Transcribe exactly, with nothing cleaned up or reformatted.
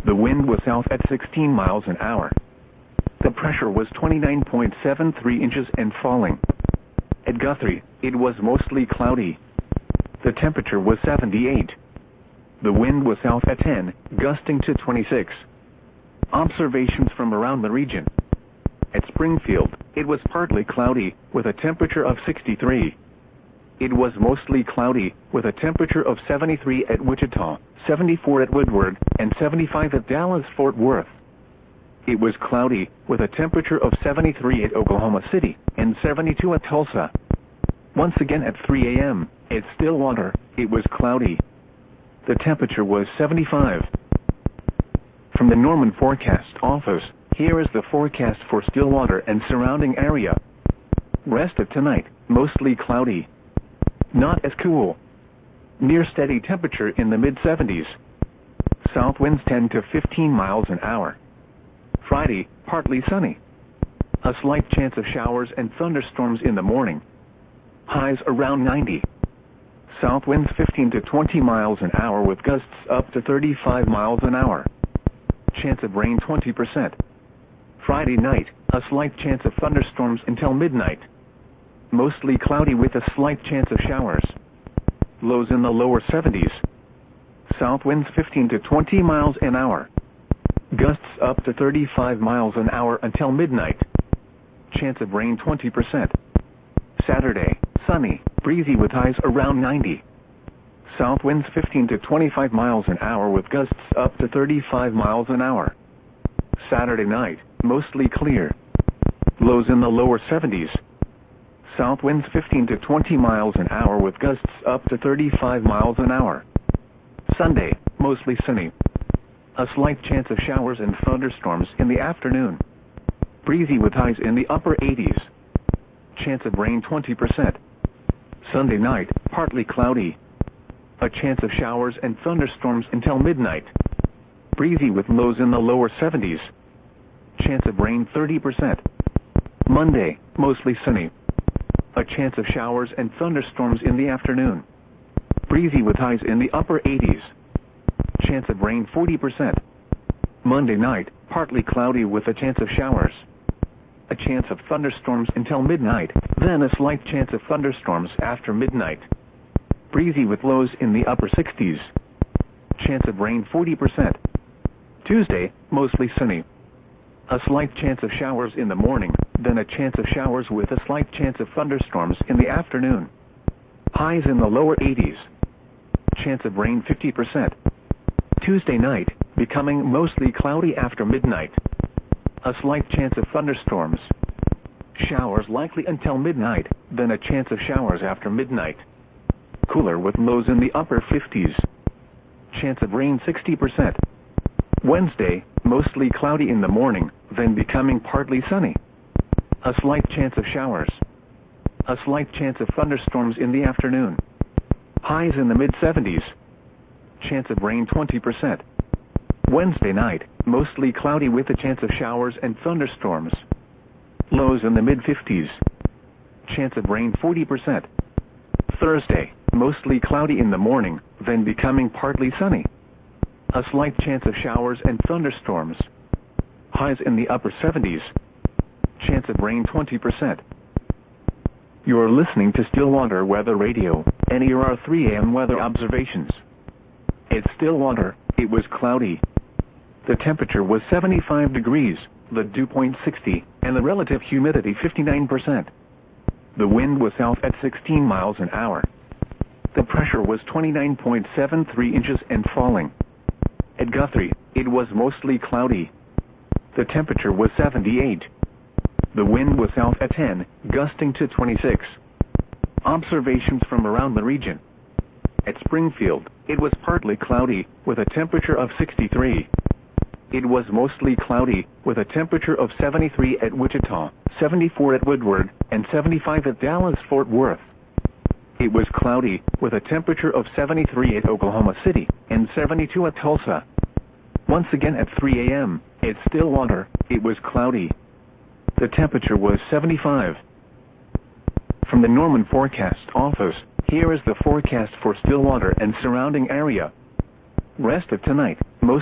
The wind was south at sixteen miles an hour. The pressure was twenty-nine point seven three inches and falling. At Guthrie, it was mostly cloudy. The temperature was seventy-eight. The wind was south at ten, gusting to twenty-six. Observations from around the region. At Springfield, it was partly cloudy, with a temperature of sixty-three. It was mostly cloudy, with a temperature of seventy-three at Wichita, seventy-four at Woodward, and seventy-five at Dallas-Fort Worth. It was cloudy, with a temperature of seventy-three at Oklahoma City, and seventy-two at Tulsa. Once again at three A M, at Stillwater, it was cloudy. The temperature was seventy-five. From the Norman Forecast Office, here is the forecast for Stillwater and surrounding area. Rest of tonight, mostly cloudy. Not as cool. Near steady temperature in the mid seventies. South winds ten to fifteen miles an hour. Friday, partly sunny. A slight chance of showers and thunderstorms in the morning. Highs around ninety. South winds fifteen to twenty miles an hour with gusts up to thirty-five miles an hour. Chance of rain twenty percent. Friday night, a slight chance of thunderstorms until midnight. Mostly cloudy with a slight chance of showers. Lows in the lower seventies. South winds fifteen to twenty miles an hour. Gusts up to thirty-five miles an hour until midnight. Chance of rain twenty percent. Saturday, sunny, breezy with highs around ninety. South winds fifteen to twenty-five miles an hour with gusts up to thirty-five miles an hour. Saturday night, mostly clear. Lows in the lower seventies. South winds fifteen to twenty miles an hour with gusts up to thirty-five miles an hour. Sunday, mostly sunny. A slight chance of showers and thunderstorms in the afternoon. Breezy with highs in the upper eighties. Chance of rain twenty percent. Sunday night, partly cloudy. A chance of showers and thunderstorms until midnight. Breezy with lows in the lower seventies. Chance of rain thirty percent. Monday, mostly sunny. A chance of showers and thunderstorms in the afternoon. Breezy with highs in the upper eighties. Chance of rain forty percent. Monday night, partly cloudy with a chance of showers. A chance of thunderstorms until midnight, then a slight chance of thunderstorms after midnight. Breezy with lows in the upper sixties. Chance of rain forty percent. Tuesday, mostly sunny. A slight chance of showers in the morning, then a chance of showers with a slight chance of thunderstorms in the afternoon. Highs in the lower eighties. Chance of rain fifty percent. Tuesday night, becoming mostly cloudy after midnight. A slight chance of thunderstorms. Showers likely until midnight, then a chance of showers after midnight. Cooler with lows in the upper fifties. Chance of rain sixty percent. Wednesday, mostly cloudy in the morning, then becoming partly sunny. A slight chance of showers. A slight chance of thunderstorms in the afternoon. Highs in the mid seventies. Chance of rain twenty percent. Wednesday night, mostly cloudy with a chance of showers and thunderstorms. Lows in the mid fifties. Chance of rain forty percent. Thursday, mostly cloudy in the morning, then becoming partly sunny. A slight chance of showers and thunderstorms. Highs in the upper seventies. Chance of rain twenty percent. You're listening to Stillwater Weather Radio, and here are three A M weather observations. At Stillwater, it was cloudy. The temperature was seventy-five degrees, the dew point sixty, and the relative humidity fifty-nine percent. The wind was south at sixteen miles an hour. The pressure was twenty-nine point seven three inches and falling. At Guthrie, it was mostly cloudy. The temperature was seventy-eight. The wind was south at ten, gusting to twenty-six. Observations from around the region. At Springfield, it was partly cloudy, with a temperature of sixty-three. It was mostly cloudy, with a temperature of seventy-three at Wichita, seventy-four at Woodward, and seventy-five at Dallas-Fort Worth. It was cloudy, with a temperature of seventy-three at Oklahoma City, and seventy-two at Tulsa. Once again at three A M, at Stillwater, it was cloudy. The temperature was seventy-five. From the Norman Forecast Office, here is the forecast for Stillwater and surrounding area. Rest of tonight, most